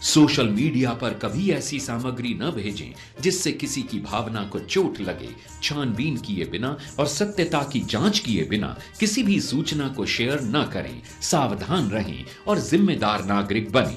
Social media पर कभी ऐसी सामग्री न भेजें जिससे किसी की भावना को चोट लगे। छानबीन किए बिना और सत्यता की जांच किए बिना किसी भी सूचना को शेयर न करें। सावधान रहें और जिम्मेदार नागरिक बनें।